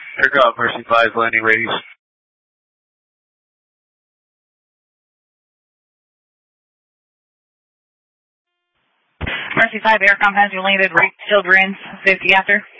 Aircraft Mercy 5 landing ready. Mercy 5 Aircom has you landed, right, children, safety after.